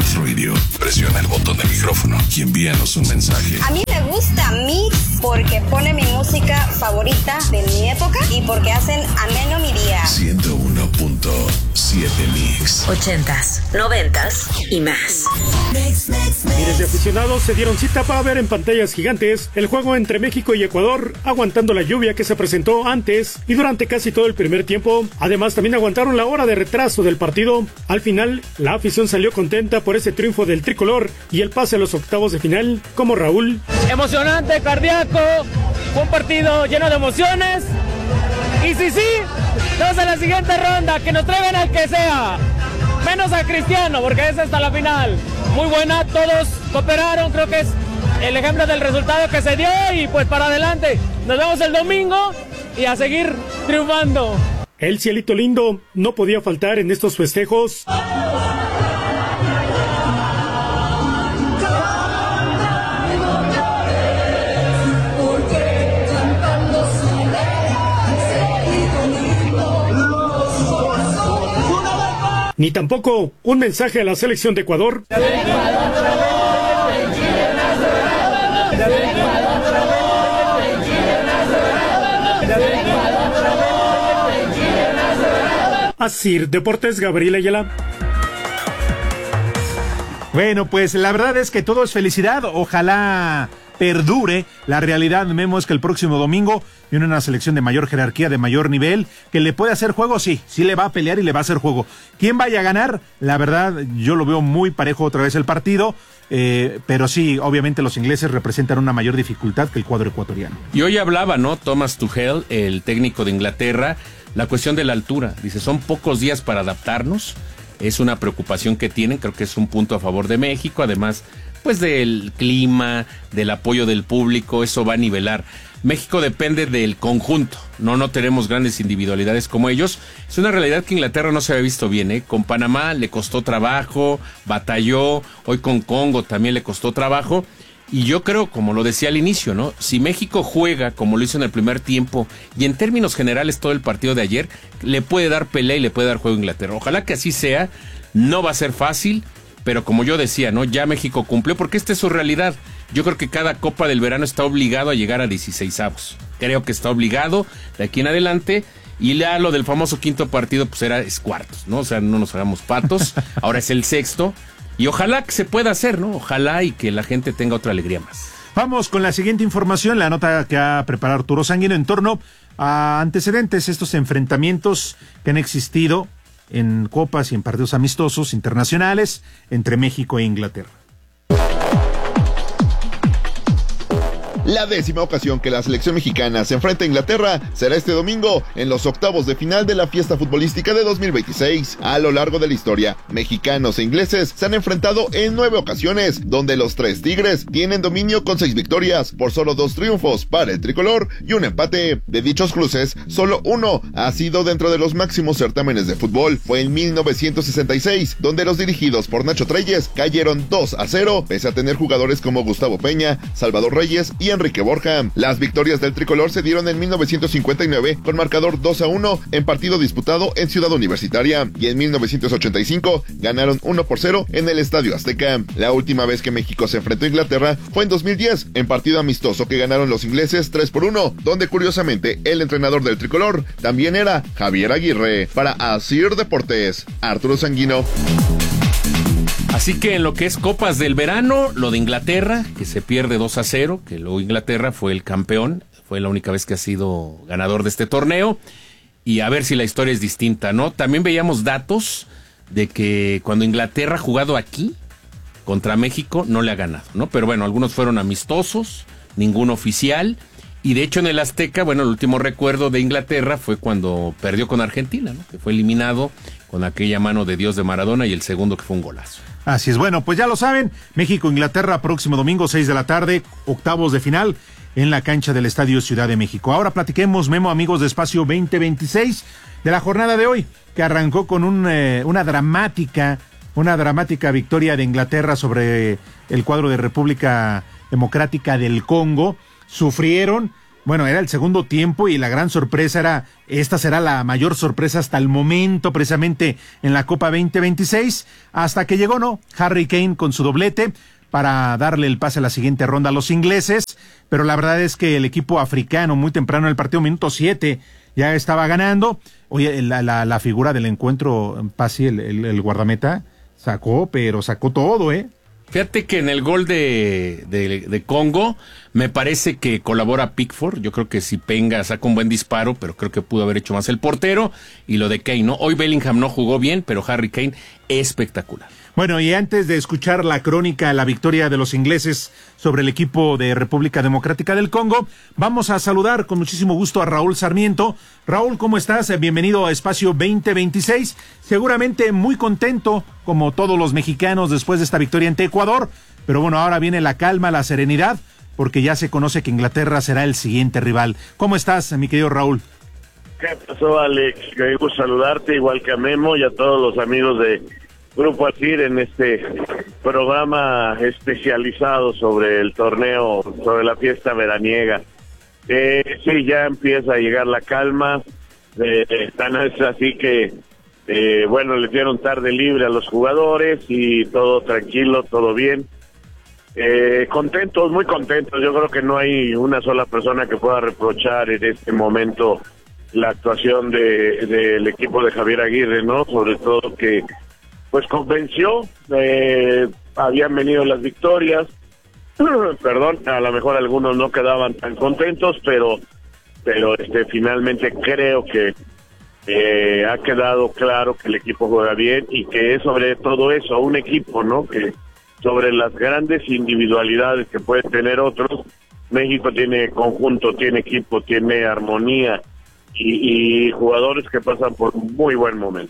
iHeartRadio, presiona el botón de micrófono y envíanos un mensaje. A mí me gusta Mix porque pone mi música favorita de mi época y porque hacen ameno mi día. 101.7 Mix. 80s, 90s y más. Miles de aficionados se dieron cita para ver en pantallas gigantes el juego entre México y Ecuador, aguantando la lluvia que se presentó antes y durante casi todo el primer tiempo. Además, también aguantaron la hora de retraso del partido. Al final, la afición salió contenta por ese triunfo del tricolor y el pase a los octavos de final, como Raúl. Emocionante, cardíaco, fue un partido lleno de emociones. Y sí, vamos a la siguiente ronda, que nos traigan al que sea, menos a Cristiano, porque es hasta la final. Muy buena, todos cooperaron, creo que es el ejemplo del resultado que se dio y pues para adelante. Nos vemos el domingo y a seguir triunfando. El cielito lindo no podía faltar en estos festejos. Ni tampoco un mensaje a la selección de Ecuador. Así, Deportes, Gabriel Ayala. Bueno, pues la verdad es que todo es felicidad. Ojalá perdure. La realidad, Memo, es que el próximo domingo viene una selección de mayor jerarquía, de mayor nivel, que le puede hacer juego, sí le va a pelear y le va a hacer juego. ¿Quién vaya a ganar? La verdad, yo lo veo muy parejo otra vez el partido, pero sí, obviamente los ingleses representan una mayor dificultad que el cuadro ecuatoriano. Y hoy hablaba, ¿no? Thomas Tuchel, el técnico de Inglaterra, la cuestión de la altura. Dice, son pocos días para adaptarnos, es una preocupación que tienen, creo que es un punto a favor de México, además pues del clima, del apoyo del público, eso va a nivelar. México depende del conjunto, no tenemos grandes individualidades como ellos. Es una realidad que Inglaterra no se había visto bien, ¿eh? Con Panamá le costó trabajo, batalló, hoy con Congo también le costó trabajo. Y yo creo, como lo decía al inicio, ¿no? Si México juega como lo hizo en el primer tiempo y en términos generales todo el partido de ayer, le puede dar pelea y le puede dar juego a Inglaterra. Ojalá que así sea, no va a ser fácil. Pero como yo decía, ¿no? Ya México cumplió porque esta es su realidad. Yo creo que cada Copa del Verano está obligado a llegar a 16avos. Creo que está obligado de aquí en adelante. Y ya lo del famoso quinto partido, pues es cuartos, ¿no? O sea, no nos hagamos patos. Ahora es el sexto. Y ojalá que se pueda hacer, ¿no? Ojalá y que la gente tenga otra alegría más. Vamos con la siguiente información, la nota que ha preparado Arturo Sanguino en torno a antecedentes, estos enfrentamientos que han existido en copas y en partidos amistosos internacionales entre México e Inglaterra. La 10ª ocasión que la selección mexicana se enfrenta a Inglaterra será este domingo en los octavos de final de la fiesta futbolística de 2026. A lo largo de la historia, mexicanos e ingleses se han enfrentado en 9 ocasiones, donde los 3 tigres tienen dominio con 6 victorias, por solo 2 triunfos para el tricolor y un empate. De dichos cruces, solo uno ha sido dentro de los máximos certámenes de fútbol. Fue en 1966, donde los dirigidos por Nacho Treyes cayeron 2-0, pese a tener jugadores como Gustavo Peña, Salvador Reyes y Enrique Borja. Las victorias del tricolor se dieron en 1959 con marcador 2-1 en partido disputado en Ciudad Universitaria, y en 1985 ganaron 1-0 en el Estadio Azteca. La última vez que México se enfrentó a Inglaterra fue en 2010 en partido amistoso que ganaron los ingleses 3-1, donde curiosamente el entrenador del tricolor también era Javier Aguirre. Para Asir Deportes, Arturo Sanguino. Así que en lo que es Copas del Verano, lo de Inglaterra, que se pierde 2-0, que luego Inglaterra fue el campeón, fue la única vez que ha sido ganador de este torneo, y a ver si la historia es distinta, ¿no? También veíamos datos de que cuando Inglaterra ha jugado aquí, contra México, no le ha ganado, ¿no? Pero bueno, algunos fueron amistosos, ninguno oficial, y de hecho en el Azteca, bueno, el último recuerdo de Inglaterra fue cuando perdió con Argentina, ¿no? Que fue eliminado con aquella mano de Dios de Maradona y el segundo que fue un golazo. Así es, bueno, pues ya lo saben, México-Inglaterra, próximo domingo, 6 de la tarde, octavos de final en la cancha del Estadio Ciudad de México. Ahora platiquemos, Memo, amigos de Espacio 2026, de la jornada de hoy, que arrancó con una dramática victoria de Inglaterra sobre el cuadro de República Democrática del Congo. Sufrieron, Bueno, era el segundo tiempo y la gran sorpresa era, esta será la mayor sorpresa hasta el momento, precisamente en la Copa 2026, hasta que llegó, ¿no? Harry Kane con su doblete para darle el pase a la siguiente ronda a los ingleses, pero la verdad es que el equipo africano muy temprano en el partido, minuto 7, ya estaba ganando. Oye, la figura del encuentro, Pasi, el guardameta, sacó todo, ¿eh? Fíjate que en el gol de Congo me parece que colabora Pickford. Yo creo que si Penga saca un buen disparo, pero creo que pudo haber hecho más el portero. Y lo de Kane, ¿no? Hoy Bellingham no jugó bien, pero Harry Kane espectacular. Bueno, y antes de escuchar la crónica, la victoria de los ingleses sobre el equipo de República Democrática del Congo, vamos a saludar con muchísimo gusto a Raúl Sarmiento. Raúl, ¿cómo estás? Bienvenido a Espacio 2026. Seguramente muy contento, como todos los mexicanos, después de esta victoria ante Ecuador. Pero bueno, ahora viene la calma, la serenidad, porque ya se conoce que Inglaterra será el siguiente rival. ¿Cómo estás, mi querido Raúl? ¿Qué pasó, Alex? Qué gusto saludarte, igual que a Memo y a todos los amigos de Grupo Asir en este programa especializado sobre el torneo, sobre la fiesta veraniega. Sí, ya empieza a llegar la calma, tan es así que, bueno, les dieron tarde libre a los jugadores y todo tranquilo, todo bien. Contentos, muy contentos. Yo creo que no hay una sola persona que pueda reprochar en este momento la actuación del equipo de Javier Aguirre, ¿no? Sobre todo que pues convenció, habían venido las victorias, perdón, a lo mejor algunos no quedaban tan contentos, pero finalmente creo que ha quedado claro que el equipo juega bien y que es sobre todo eso, un equipo, ¿no? Que sobre las grandes individualidades que pueden tener otros, México tiene conjunto, tiene equipo, tiene armonía y jugadores que pasan por un muy buen momento.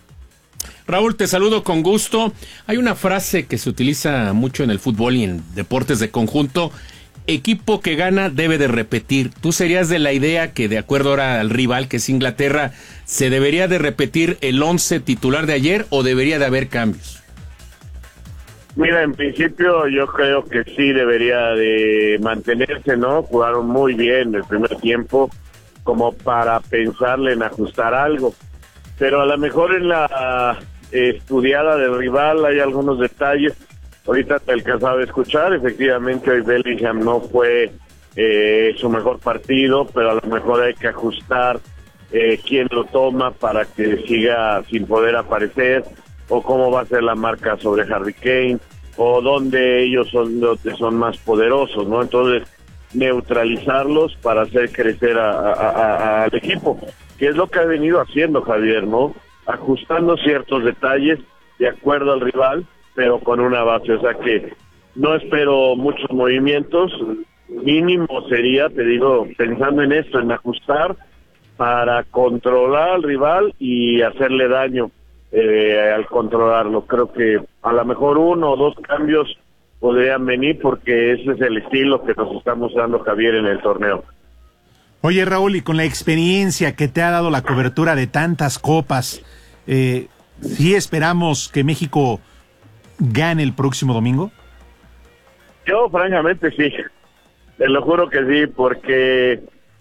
Raúl, te saludo con gusto. Hay una frase que se utiliza mucho en el fútbol y en deportes de conjunto: equipo que gana debe de repetir. ¿Tú serías de la idea que, de acuerdo ahora al rival, que es Inglaterra, se debería de repetir el 11 titular de ayer o debería de haber cambios? Mira, en principio yo creo que sí debería de mantenerse, ¿no? Jugaron muy bien el primer tiempo como para pensarle en ajustar algo, pero a lo mejor en la estudiada del rival hay algunos detalles. Ahorita te alcanzaba a escuchar, efectivamente hoy Bellingham no fue su mejor partido, pero a lo mejor hay que ajustar quién lo toma para que siga sin poder aparecer, o cómo va a ser la marca sobre Harry Kane, o dónde ellos son más poderosos, ¿no? Entonces, neutralizarlos para hacer crecer al equipo, que es lo que ha venido haciendo Javier, ¿no? Ajustando ciertos detalles de acuerdo al rival, pero con una base, o sea que no espero muchos movimientos, mínimo sería, te digo, pensando en esto, en ajustar para controlar al rival y hacerle daño al controlarlo. Creo que a lo mejor 1 o 2 cambios podrían venir porque ese es el estilo que nos está mostrando Javier en el torneo. Oye, Raúl, y con la experiencia que te ha dado la cobertura de tantas copas, ¿sí esperamos que México gane el próximo domingo? Yo, francamente, sí. Te lo juro que sí, porque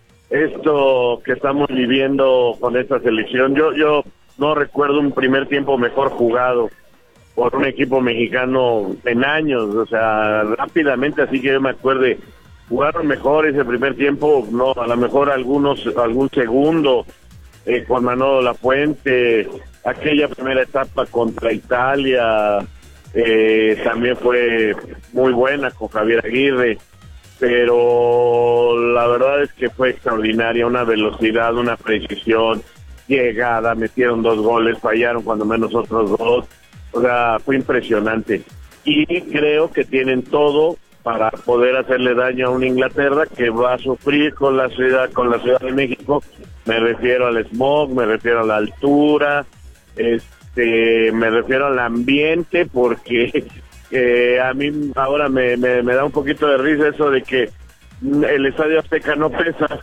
esto que estamos viviendo con esta selección, yo no recuerdo un primer tiempo mejor jugado por un equipo mexicano en años, o sea, rápidamente, así que yo me acuerde, jugaron mejor ese primer tiempo, no, a lo mejor algún segundo, con Manolo Lafuente, aquella primera etapa contra Italia, también fue muy buena con Javier Aguirre, pero la verdad es que fue extraordinaria, una velocidad, una precisión, llegada, metieron 2 goles, fallaron cuando menos otros 2, o sea, fue impresionante, y creo que tienen todo para poder hacerle daño a una Inglaterra que va a sufrir con la Ciudad de México. Me refiero al smog, me refiero a la altura, me refiero al ambiente, porque a mí ahora me da un poquito de risa eso de que el Estadio Azteca no pesa.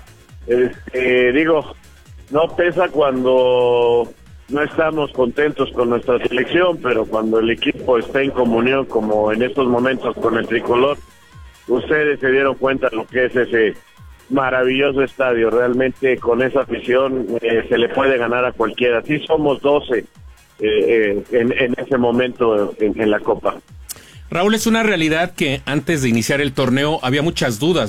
No pesa cuando no estamos contentos con nuestra selección, pero cuando el equipo está en comunión, como en estos momentos con el tricolor, ustedes se dieron cuenta de lo que es maravilloso estadio, realmente con esa afición se le puede ganar a cualquiera. Sí somos 12 en ese momento en la Copa. Raúl, es una realidad que antes de iniciar el torneo había muchas dudas